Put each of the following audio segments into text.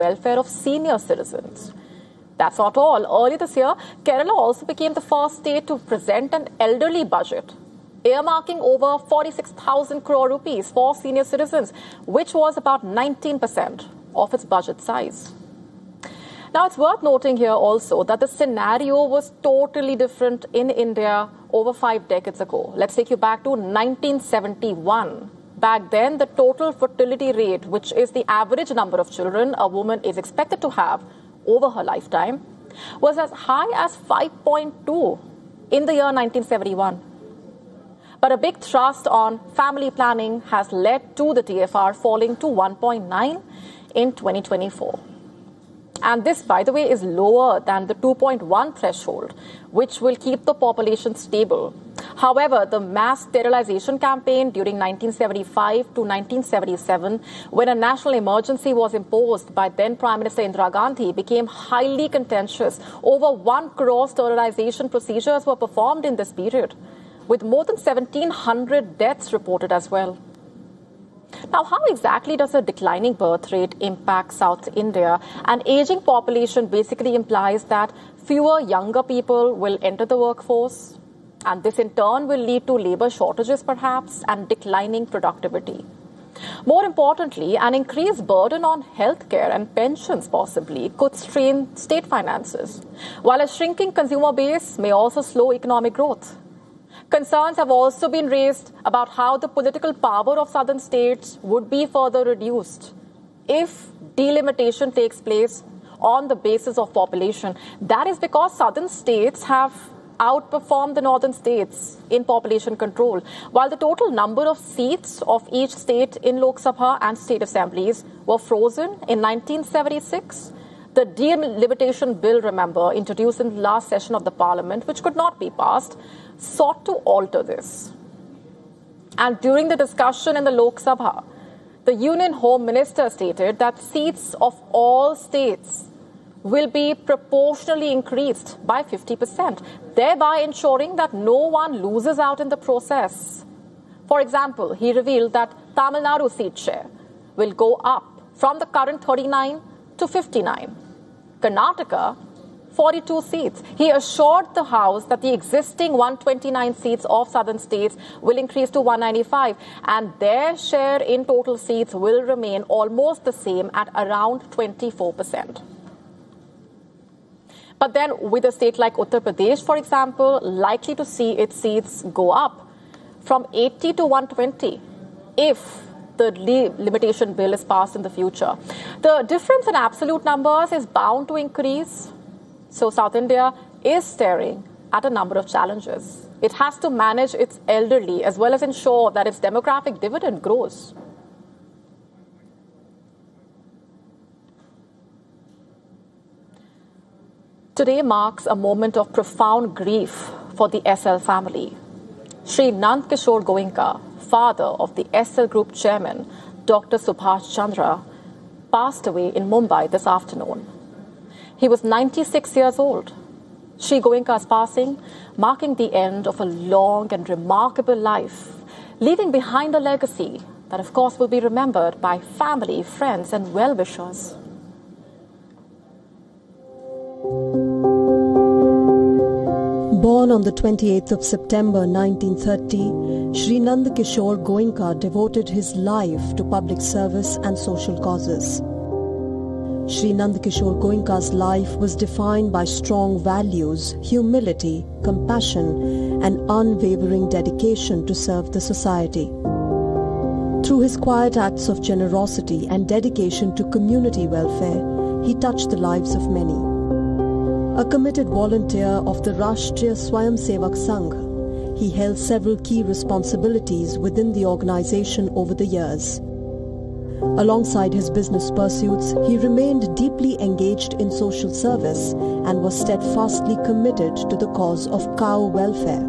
welfare of senior citizens. That's not all. Earlier this year, Kerala also became the first state to present an elderly budget, earmarking over 46,000 crore rupees for senior citizens, which was about 19% of its budget size. Now, it's worth noting here also that the scenario was totally different in India over 5 decades ago. Let's take you back to 1971. Back then, the total fertility rate, which is the average number of children a woman is expected to have over her lifetime, was as high as 5.2 in the year 1971. But a big thrust on family planning has led to the TFR falling to 1.9 in 2024. And this, by the way, is lower than the 2.1 threshold, which will keep the population stable. However, the mass sterilization campaign during 1975 to 1977, when a national emergency was imposed by then Prime Minister Indira Gandhi, became highly contentious. Over 1 crore sterilization procedures were performed in this period, with more than 1,700 deaths reported as well. Now, how exactly does a declining birth rate impact South India? An aging population basically implies that fewer younger people will enter the workforce, and this in turn will lead to labor shortages perhaps and declining productivity. More importantly, an increased burden on healthcare and pensions possibly could strain state finances, while a shrinking consumer base may also slow economic growth. Concerns have also been raised about how the political power of southern states would be further reduced if delimitation takes place on the basis of population. That is because southern states have outperformed the northern states in population control. While the total number of seats of each state in Lok Sabha and state assemblies were frozen in 1976, the delimitation bill, remember, introduced in the last session of the parliament, which could not be passed, sought to alter this. And during the discussion in the Lok Sabha, the Union Home Minister stated that seats of all states will be proportionally increased by 50%, thereby ensuring that no one loses out in the process. For example, he revealed that Tamil Nadu seat share will go up from the current 39 to 59. Karnataka, 42 seats. He assured the House that the existing 129 seats of southern states will increase to 195, and their share in total seats will remain almost the same at around 24%. But then with a state like Uttar Pradesh, for example, likely to see its seats go up from 80 to 120 if the limitation bill is passed in the future. The difference in absolute numbers is bound to increase. So South India is staring at a number of challenges. It has to manage its elderly as well as ensure that its demographic dividend grows. Today marks a moment of profound grief for the SL family. Shri Nand Kishore Goenka, father of the SL Group chairman, Dr. Subhash Chandra, passed away in Mumbai this afternoon. He was 96 years old. Shri Goenka's passing marking the end of a long and remarkable life, leaving behind a legacy that, of course, will be remembered by family, friends, and well-wishers. Born on the 28th of September 1930, Shri Nand Kishore Goenka devoted his life to public service and social causes. Shri Nand Kishore Goenka's life was defined by strong values, humility, compassion, and unwavering dedication to serve the society. Through his quiet acts of generosity and dedication to community welfare, he touched the lives of many. A committed volunteer of the Rashtriya Swayamsevak Sangh, he held several key responsibilities within the organization over the years. Alongside his business pursuits, he remained deeply engaged in social service and was steadfastly committed to the cause of cow welfare.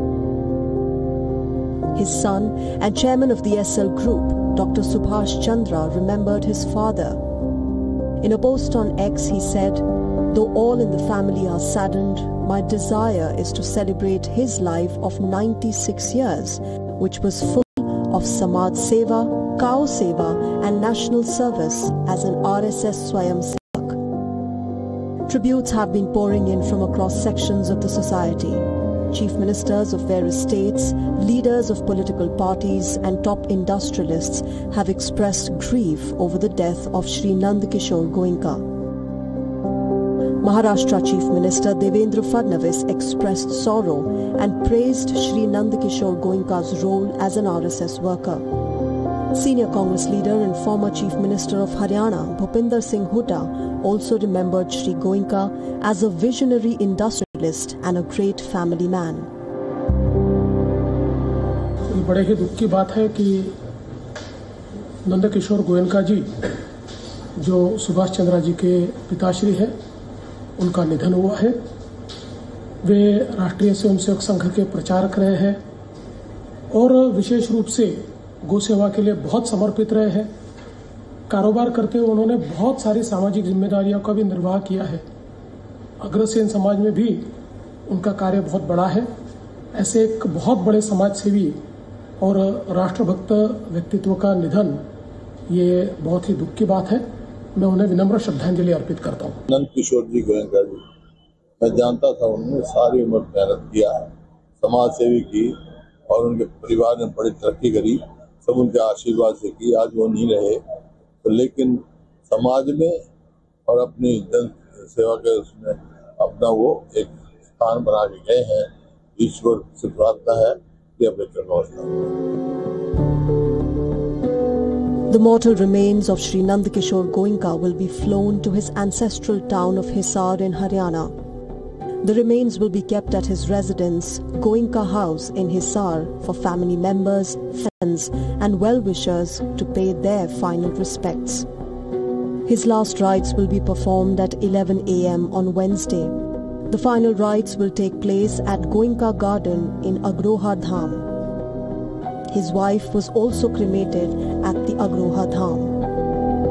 His son and chairman of the SL Group, Dr. Subhash Chandra, remembered his father. In a post on X, he said, "Though all in the family are saddened, my desire is to celebrate his life of 96 years, which was full of Samaj Seva, Cow Seva and national service as an RSS Swayamsevak. Tributes have been pouring in from across sections of the society. Chief ministers of various states, leaders of political parties and top industrialists have expressed grief over the death of Shri Nandakishore Goenka. Maharashtra Chief Minister Devendra Fadnavis expressed sorrow and praised Shri Nandakishore Goenka's role as an RSS worker. Senior Congress leader and former Chief Minister of Haryana, Bhupinder Singh Hooda, also remembered Shri Goenka as a visionary industrialist and a great family man. बड़े ही दुख की बात है कि नंदकिशोर गोयनका जी जो सुभाष चंद्र जी के पिताश्री हैं, उनका निधन हुआ है। वे राष्ट्रीय स्वयंसेवक संघ के प्रचारक रहे हैं और विशेष रूप से गौ सेवा के लिए बहुत समर्पित रहे हैं। कारोबार करते हुए उन्होंने बहुत सारी सामाजिक जिम्मेदारियों का भी निर्वाह किया है। अग्रसेन समाज में भी उनका कार्य बहुत बड़ा है। ऐसे एक बहुत बड़े समाज सेवी और राष्ट्रभक्त व्यक्तित्व का निधन ये बहुत ही दुख की बात है। मैं उन्हें विनम्र श्रद्धांजलि अर्पित करता हूँ। नंदकिशोर जी गोयनका जी, मैं जानता था उन्होंने सारी उम्र मेहनत किया, समाज सेवी की और उनके परिवार ने बड़ी तरक्की करी, सब उनके आशीर्वाद से की। आज वो नहीं रहे तो लेकिन समाज में और अपनी जन सेवा के उसमें अपना वो एक स्थान बना के गए हैं। ईश्वर से प्रार्थना है कि अपने चरणों The mortal remains of Shri Nandakishore Goenka will be flown to his ancestral town of Hisar in Haryana. The remains will be kept at his residence, Goenka House in Hisar, for family members, friends and well-wishers to pay their final respects. His last rites will be performed at 11 a.m. on Wednesday. The final rites will take place at Goenka Garden in Agroha Dham. His wife was also cremated at the Agroha Dham.